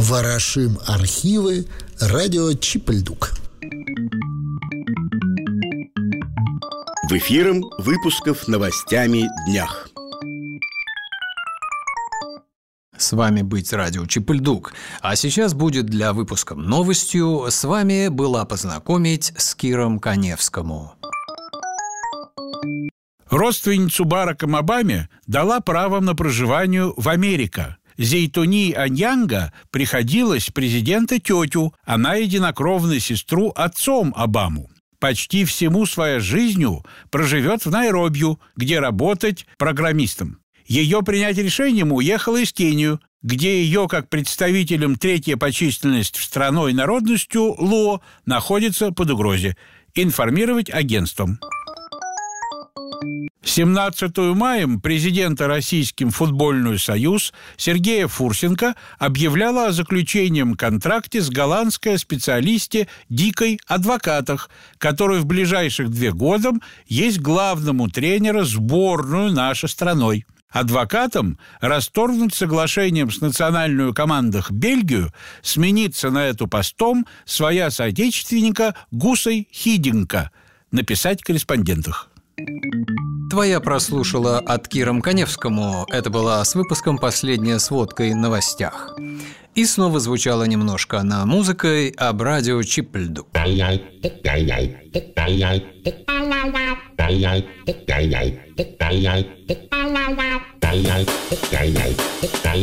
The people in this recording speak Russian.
Ворошим архивы радио Чип-Льдук. В эфиром выпусков новостями днях. С вами быть радио Чип-Льдук. А сейчас будет для выпуска новостью с вами была познакомить с Киром Каневскому. Родственницу Бараком Обаме дала право на проживание в Америке. Зейтуни Аньянга приходилась президента тетю, она единокровная сестру отцом Обаму. Почти всему своей жизнью проживет в Найроби, где работать программистом. Ее принять решением уехала из Кении, где ее, как представителем третьей по численности страной народностью Луо, находится под угрозой. Информировать агентством. 17 мая президента Российским футбольный союз Сергея Фурсенко объявляла о заключении контракте с голландской специалисте Дикой Адвокатах, который в ближайших 2 года есть главному тренеру сборную нашей страной. Адвокатам расторгнуть соглашением с национальной командой Бельгию смениться на эту постом своя соотечественника Гусей Хидинка, написать корреспондентах. Твоя прослушала от Киром Каневскому. Это была с выпуском «Последняя сводка» о новостях. И снова звучало немножко на музыкой об радио Чип-Льдук.